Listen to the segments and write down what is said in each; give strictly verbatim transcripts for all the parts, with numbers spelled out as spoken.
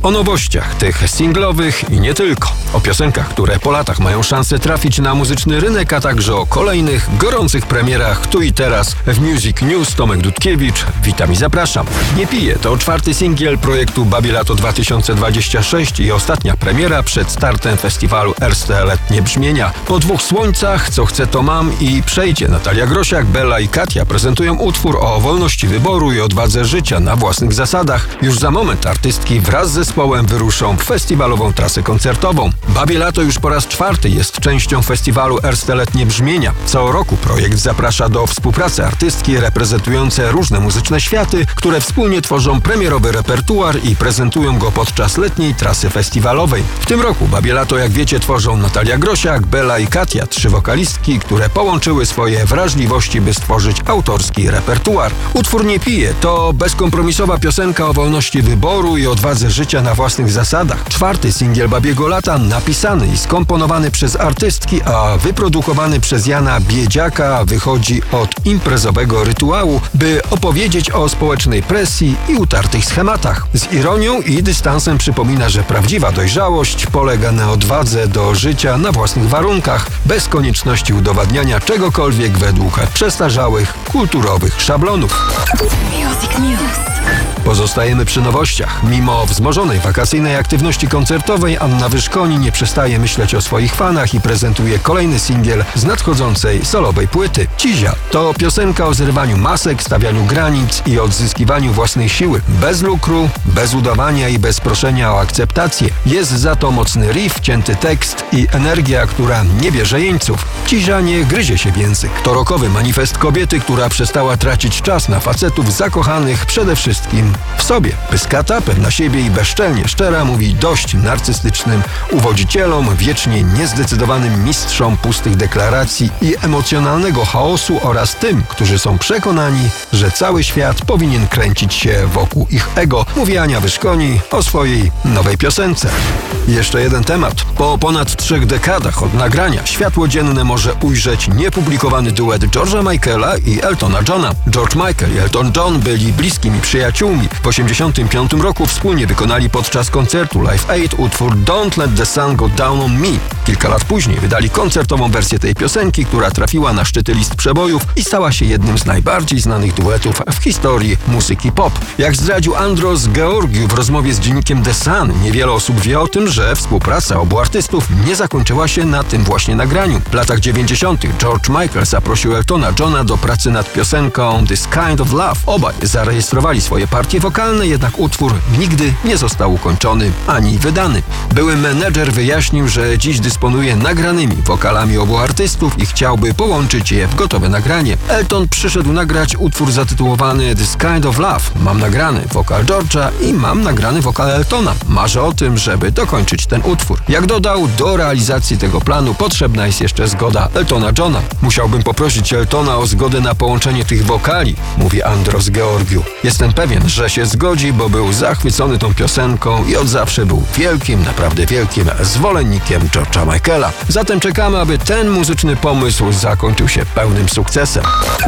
O nowościach, tych singlowych i nie tylko. O piosenkach, które po latach mają szansę trafić na muzyczny rynek, a także o kolejnych, gorących premierach tu i teraz w Music News. Tomek Dudkiewicz, witam i zapraszam. Nie piję to czwarty singiel projektu Babie Lato dwa tysiące dwadzieścia sześć i ostatnia premiera przed startem festiwalu Erste Letnie Brzmienia. Po dwóch słońcach, Co chcę to mam i Przejdzie, Natalia Grosiak, Bella i Katia prezentują utwór o wolności wyboru i odwadze życia na własnych zasadach. Już za moment artystki wraz z zespołem wyruszą w festiwalową trasę koncertową. Babie Lato już po raz czwarty jest częścią festiwalu Erste Letnie Brzmienia. Co roku projekt zaprasza do współpracy artystki reprezentujące różne muzyczne światy, które wspólnie tworzą premierowy repertuar i prezentują go podczas letniej trasy festiwalowej. W tym roku Babie Lato, jak wiecie, tworzą Natalia Grosiak, Bella i Katia, trzy wokalistki, które połączyły swoje wrażliwości, by stworzyć autorski repertuar. Utwór Nie piję to bezkompromisowa piosenka o wolności wyboru i odwadze życia na własnych zasadach. Czwarty singiel Babiego Lata, napisany i skomponowany przez artystki, a wyprodukowany przez Jana Biedziaka, wychodzi od imprezowego rytuału, by opowiedzieć o społecznej presji i utartych schematach. Z ironią i dystansem przypomina, że prawdziwa dojrzałość polega na odwadze do życia na własnych warunkach, bez konieczności udowadniania czegokolwiek według przestarzałych, kulturowych szablonów. Music News. Pozostajemy przy nowościach. Mimo wzmożonej wakacyjnej aktywności koncertowej Anna Wyszkoni nie przestaje myśleć o swoich fanach i prezentuje kolejny singiel z nadchodzącej solowej płyty. Cizia to piosenka o zrywaniu masek, stawianiu granic i odzyskiwaniu własnej siły. Bez lukru, bez udawania i bez proszenia o akceptację. Jest za to mocny riff, cięty tekst i energia, która nie bierze jeńców. Cizia nie gryzie się w język. To rockowy manifest kobiety, która przestała tracić czas na facetów zakochanych przede wszystkim w sobie. Pyskata, pewna siebie i bezczelnie szczera mówi dość narcystycznym uwodzicielom, wiecznie niezdecydowanym mistrzom pustych deklaracji i emocjonalnego chaosu oraz tym, którzy są przekonani, że cały świat powinien kręcić się wokół ich ego, mówi Ania Wyszkoni o swojej nowej piosence. Jeszcze jeden temat. Po ponad trzech dekadach od nagrania światło dzienne może ujrzeć niepublikowany duet George'a Michaela i Eltona Johna. George Michael i Elton John byli bliskimi przyjaciółmi. W osiemdziesiątym piątym roku wspólnie wykonali podczas koncertu Live Aid utwór Don't Let the Sun Go Down on Me. Kilka lat później wydali koncertową wersję tej piosenki, która trafiła na szczyty list przebojów i stała się jednym z najbardziej znanych duetów w historii muzyki pop. Jak zdradził Andros Georgiou w rozmowie z dziennikiem The Sun, niewiele osób wie o tym, że współpraca obu artystów nie zakończyła się na tym właśnie nagraniu. W latach dziewięćdziesiątych George Michael zaprosił Eltona Johna do pracy nad piosenką This Kind of Love. Obaj zarejestrowali swoje partie wokalne, jednak utwór nigdy nie został ukończony ani wydany. Były menedżer wyjaśnił, że dziś dysponuje nagranymi wokalami obu artystów i chciałby połączyć je w gotowe nagranie. Elton przyszedł nagrać utwór zatytułowany This Kind of Love. Mam nagrany wokal George'a i mam nagrany wokal Eltona. Marzę o tym, żeby dokończyć ten utwór. Jak dodał, do realizacji tego planu potrzebna jest jeszcze zgoda Eltona Johna. Musiałbym poprosić Eltona o zgodę na połączenie tych wokali, mówi Andros Georgiou. Jestem pewien, że się zgodzi, bo był zachwycony tą piosenką i od zawsze był wielkim, naprawdę wielkim zwolennikiem George'a Michaela. Zatem czekamy, aby ten muzyczny pomysł zakończył się pełnym sukcesem.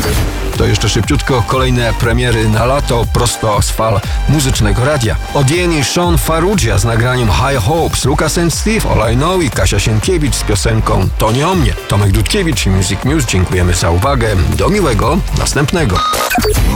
To jeszcze szybciutko kolejne premiery na lato prosto z fal muzycznego radia. Odjęli Sean Farrugia z nagraniem High Hopes, Lucas and Steve, All I Know i Kasia Sienkiewicz z piosenką To nie o mnie. Tomek Dudkiewicz i Music News, dziękujemy za uwagę. Do miłego następnego.